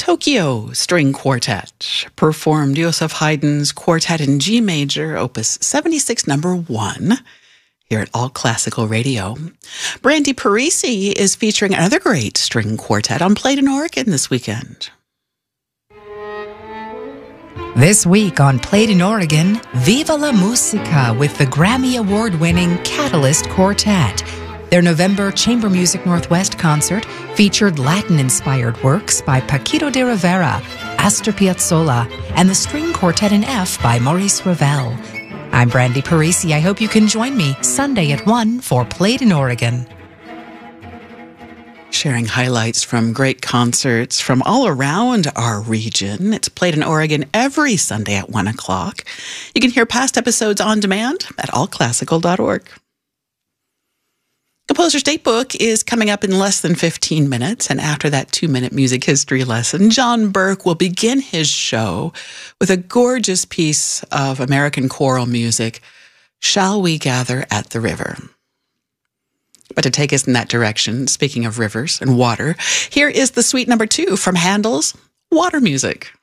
Tokyo String Quartet performed Joseph Haydn's Quartet in G Major, Opus 76, number 1, here at All Classical Radio. Brandy Parisi is featuring another great string quartet on Played in Oregon this weekend. This week on Played in Oregon, Viva la Musica with the Grammy Award-winning Catalyst Quartet. Their November Chamber Music Northwest concert featured Latin-inspired works by Paquito de Rivera, Astor Piazzolla, and the String Quartet in F by Maurice Ravel. I'm Brandy Parisi. I hope you can join me Sunday at 1 for Played in Oregon. Sharing highlights from great concerts from all around our region. It's Played in Oregon every Sunday at 1 o'clock. You can hear past episodes on demand at allclassical.org. Composer's Datebook is coming up in less than 15 minutes, and after that 2-minute music history lesson, John Burke will begin his show with a gorgeous piece of American choral music, Shall We Gather at the River? But to take us in that direction, speaking of rivers and water, here is the suite number 2 from Handel's Water Music.